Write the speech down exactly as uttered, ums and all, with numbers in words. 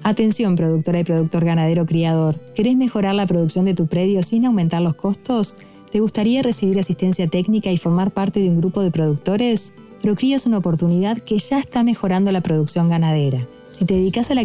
Atención, productora y productor ganadero criador. ¿Querés mejorar la producción de tu predio sin aumentar los costos? ¿Te gustaría recibir asistencia técnica y formar parte de un grupo de productores? ProCrío es una oportunidad que ya está mejorando la producción ganadera. Si te dedicas a la